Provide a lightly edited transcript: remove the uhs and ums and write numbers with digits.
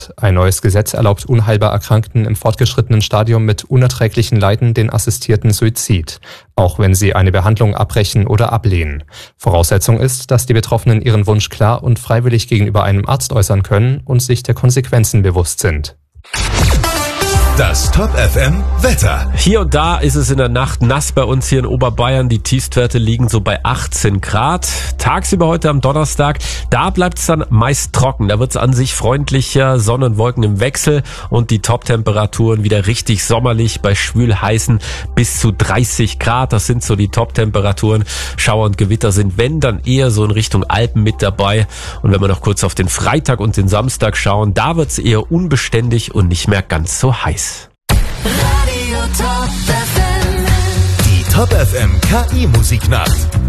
Ein neues Gesetz erlaubt unheilbar Erkrankten im fortgeschrittenen Stadium mit unerträglichen Leiden den assistierten Suizid, auch wenn sie eine Behandlung abbrechen oder ablehnen. Voraussetzung ist, dass die Betroffenen ihren Wunsch klar und freiwillig gegenüber einem Arzt äußern können und sich der Konsequenzen bewusst sind. Das Top FM Wetter. Hier und da ist es in der Nacht nass bei uns hier in Oberbayern. Die Tiefstwerte liegen so bei 18 Grad. Tagsüber heute am Donnerstag, da bleibt es dann meist trocken. Da wird es an sich freundlicher, Sonne und Wolken im Wechsel und die Top-Temperaturen wieder richtig sommerlich bei schwül heißen bis zu 30 Grad. Das sind so die Top-Temperaturen. Schauer und Gewitter sind, wenn, dann eher so in Richtung Alpen mit dabei. Und wenn wir noch kurz auf den Freitag und den Samstag schauen, da wird es eher unbeständig und nicht mehr ganz so heiß. Die Top FM KI Musiknacht.